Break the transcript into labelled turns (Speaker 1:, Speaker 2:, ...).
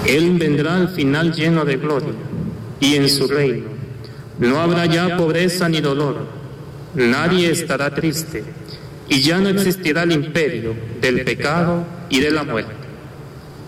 Speaker 1: Él vendrá al final lleno de gloria, y en su reino no habrá ya pobreza ni dolor, nadie estará triste, y ya no existirá el imperio del pecado y de la muerte.